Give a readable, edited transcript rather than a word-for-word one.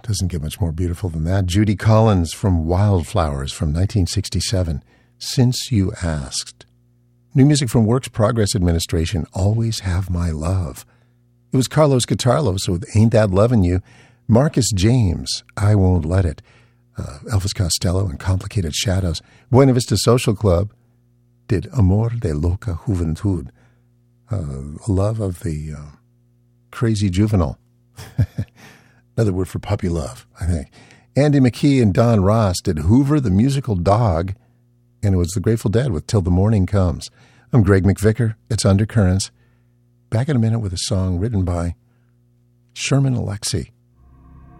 Doesn't get much more beautiful than that. Judy Collins from Wildflowers from 1967, Since You Asked. New music from Works Progress Administration, Always Have My Love. It was Carlos Guitarlos with Ain't That Lovin' You. Marcus James, I Won't Let It. Elvis Costello and Complicated Shadows. Buena Vista Social Club did Amor de Loca Juventud. Love of the crazy juvenile. Another word for puppy love, I think. Andy McKee and Don Ross did Hoover the Musical Dog, and it was the Grateful Dead with Till the Morning Comes. I'm Greg McVicker. It's Undercurrents. Back in a minute with a song written by Sherman Alexie.